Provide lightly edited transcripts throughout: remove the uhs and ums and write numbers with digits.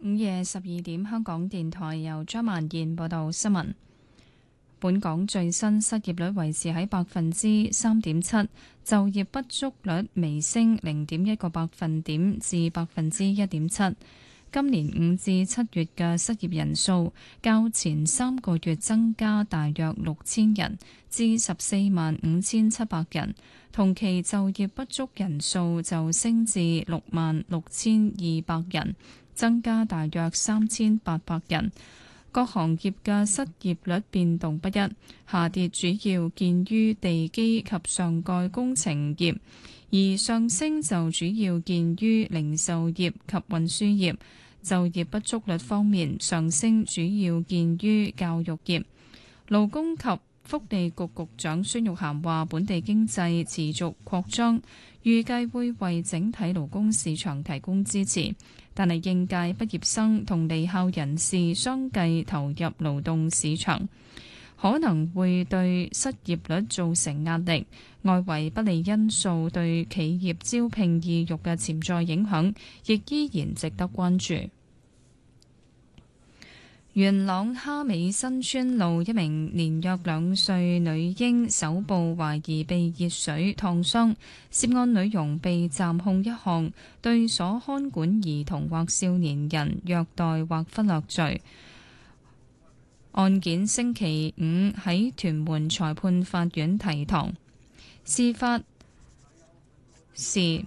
午夜12點，香港電台由張曼燕報道新聞。本港最新失業率維持喺3.7%，就業不足率微升0.1個百分點至1.7%。今年5至7月嘅失業人數較前3個月增加大約6000人，至145700人。同期就業不足人數就升至66200人，增加大約3800人。各行業嘅失業率變動不一，下跌主要見於地基及上蓋工程業，而上升就主要見於零售業及運輸業。就業不足率方面，上升主要見於教育業。勞工及福利局局長孫玉菡話：本地經濟持續擴張，預計會為整體勞工市場提供支持。但係應屆畢業生同離校人士相繼投入勞動市場，可能會對失業率造成壓力。外圍不利因素對企業招聘意欲嘅潛在影響，亦依然值得關注。元朗蝦尾新村路一名年約2歲女嬰手部懷疑被熱水燙傷，涉案女傭被暫控一項對所看管兒童或少年人虐待或忽略罪。案件星期五喺屯門裁判法院提堂。事發係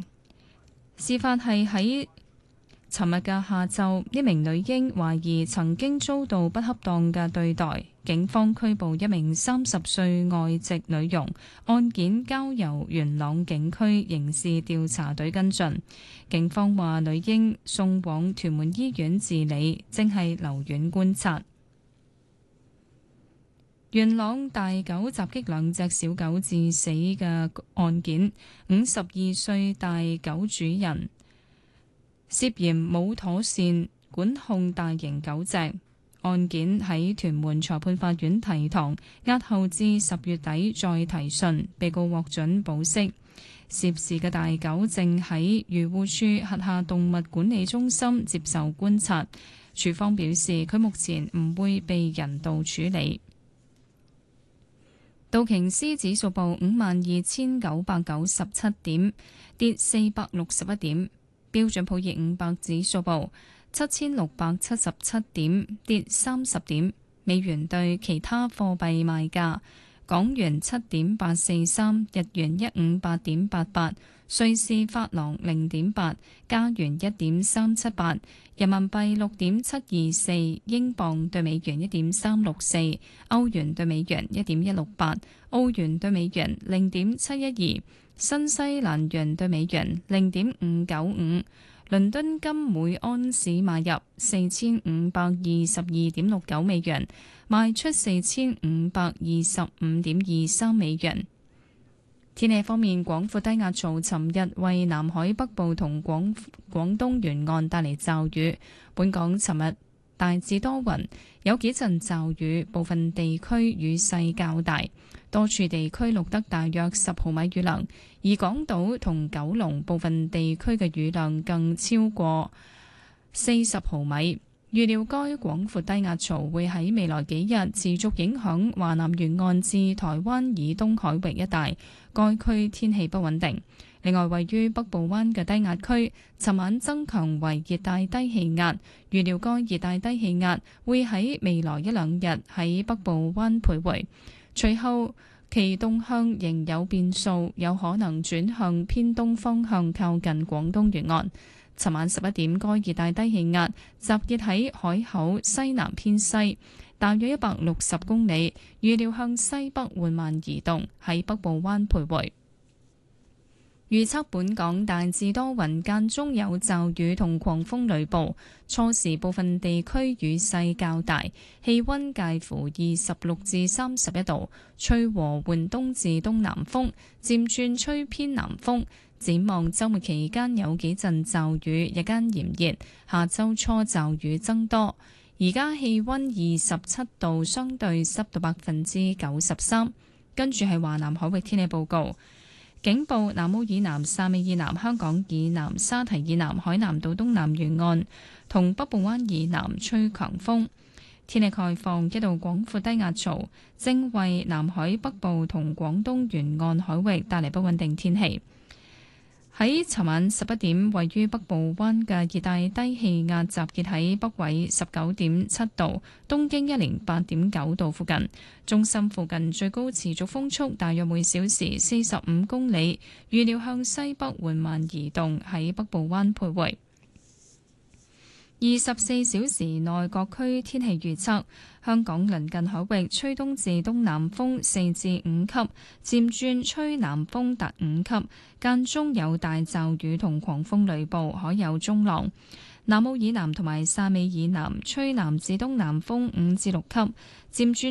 喺尋日嘅下晝，一名女嬰懷疑曾經遭到不恰當嘅對待，警方拘捕一名30歲外籍女傭，案件交由元朗警區刑事調查隊跟進。警方話女嬰送往屯門醫院治理，正係留院觀察。元朗大狗襲擊2隻小狗致死嘅案件，52歲大狗主人涉嫌冇妥善管控大型狗隻，案件喺屯門裁判法院提堂，押後至10月底再提訊，被告獲准保釋。涉事嘅大狗正喺漁護署轄下動物管理中心接受觀察，署方表示佢目前唔會被人道處理。道瓊斯指數報52,997點，跌461點。標準普爾500指數報7,677點，跌30點。美元對其他貨幣賣價：港元7.843，日元158.88，瑞士法郎0.8，加元1.378，人民幣6.724，英鎊對美元1.364，歐元對美元1.168，澳元對美元0.712。新西蘭元對美元0.595，倫敦金每安士買入4522.69美元，賣出4525.23美元。天氣方面，廣闊低壓槽尋日為南海北部同廣東沿岸帶嚟驟雨。本港尋日大致多雲，有幾陣驟雨，部分地區雨勢較大。多處地區錄得大約10毫米雨量，而港島同九龍部分地區嘅雨量更超過40毫米。預料該廣闊低壓槽會喺未來幾日持續影響華南沿岸至台灣以東海域一帶，該區天氣不穩定。另外，位於北部灣嘅低壓區，尋晚增強為熱帶低氣壓，預料該熱帶低氣壓會喺未來1-2日喺北部灣徘徊。隨後其動向仍有變數，有可能轉向偏東方向靠近廣東沿岸。尋晚11點，該熱帶低氣壓集結喺海口西南偏西，大約160公里，預料向西北緩慢移動，喺北部灣徘徊。預測本港大致多雲，間中有驟雨同狂風雷暴，初時部分地區雨勢較大，氣溫介乎26至31度，吹和緩東至東南風，漸轉吹偏南風。展望週末期間有幾陣驟雨，日間炎熱，下週初驟雨增多。而家氣溫27度，相對濕度93%。跟住係華南海域天氣報告。 警報南澳以南、汕尾以南、香港以南、沙提以南、海南島東南沿岸同北部灣以南吹強風。天氣概況，一道廣闊低壓槽正為南海北部同廣東沿岸海域帶嚟不穩定天氣。喺尋晚11點，位於北部灣嘅熱帶低氣壓集結喺北緯19.7度、東經108.9度附近。中心附近最高持續風速大約每小時45公里，預料向西北緩慢移動，喺北部灣徘徊。24小時內各區天氣預測：香港鄰近海域吹東至東南風4至5級，漸轉吹南風達5級，間中有大驟雨同狂風雷暴，海有中浪。南澳以南同埋汕尾以南吹南至東南風5至6級，漸轉